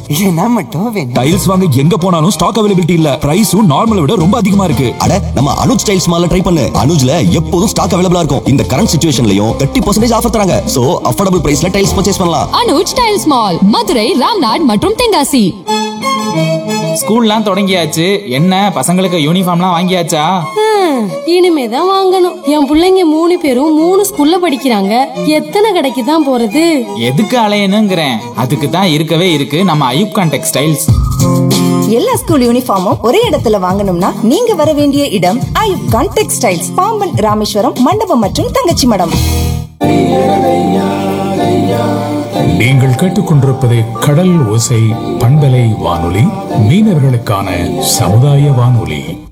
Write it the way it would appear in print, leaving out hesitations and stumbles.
இல்லனா மட்டும் வேணும். டைல்ஸ் வாங்க எங்க போனாலும் ஸ்டாக் அவைலபிலிட்டி இல்ல. பிரைஸும் நார்மலை விட ரொம்ப அதிகமா இருக்கு. அட நம்ம அனுஜ் டைல்ஸ் மால்ல ட்ரை பண்ணு. அனுஜ்ல எப்போதும் ஸ்டாக் அவைலபிளா இருக்கும். இந்த கரண்ட் சிச்சுவேஷன்லயும் 30% ஆஃபர் தராங்க. சோ அஃபோர்டபிள் பிரைஸ்ல டைல்ஸ் பர்ச்சேஸ் பண்ணலாம். அனுஜ் டைல்ஸ் மால், மதுரை, ராம்நாட் மற்றும் தென்காசி. ஸ்கூல்லாம் தொடங்கியாச்சு. என்ன பசங்களுக்கு யூனிஃபார்ம்லாம் வாங்கியாச்சா? இனிமேதான் வாங்கணும். என் பிள்ளைங்க 3 பேரும் 3 ஸ்கூல்ல படிக்கிறாங்க. எத்தனை கடைக்கு தான் போறது? எதுக்கு அலையணுங்கிறேன். அதுக்கு தான் இருக்கவே இருக்கு நம்ம ஐயூப் கான் டெக்ஸ்டைல்ஸ். எல்லா ஸ்கூல் யூனிஃபார்மும் ஒரே இடத்துல வாங்கணும்னா நீங்க வர வேண்டிய இடம் ஐயூப் கான் டெக்ஸ்டைல்ஸ், பாம்பன், ராமேஸ்வரம், மண்டபம் மற்றும் தங்கச்சி மடம். நீங்கள் கேட்டுக்கொண்டிருப்பது கடல் ஓசை பண்பலை வானொலி, மீனவர்களுக்கான சமுதாய வானொலி.